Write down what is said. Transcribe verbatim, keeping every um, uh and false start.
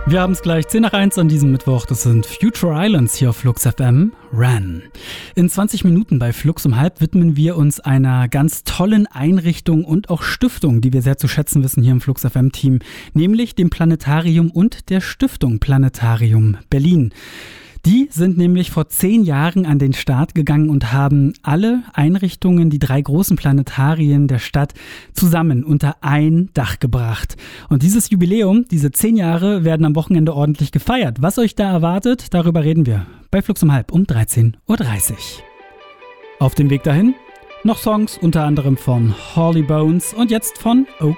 Wir haben es gleich zehn nach eins an diesem Mittwoch. Das sind Future Islands hier auf Flux F M. Ran. In zwanzig Minuten bei Flux um halb widmen wir uns einer ganz tollen Einrichtung und auch Stiftung, die wir sehr zu schätzen wissen hier im Flux F M-Team, nämlich dem Planetarium und der Stiftung Planetarium Berlin. Die sind nämlich vor zehn Jahren an den Start gegangen und haben alle Einrichtungen, die drei großen Planetarien der Stadt, zusammen unter ein Dach gebracht. Und dieses Jubiläum, diese zehn Jahre, werden am Wochenende ordentlich gefeiert. Was euch da erwartet, darüber reden wir bei Flux um halb um dreizehn Uhr dreißig. Auf dem Weg dahin noch Songs, unter anderem von Holly Bones und jetzt von Oak